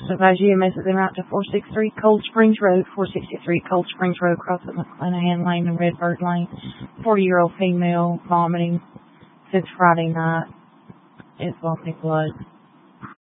So advise EMS that they route to 463 Cold Springs Road, 463 Cold Springs Road, cross at McClanahan Lane and Redbird Lane. 40-year-old female vomiting since Friday night. It's vomiting blood.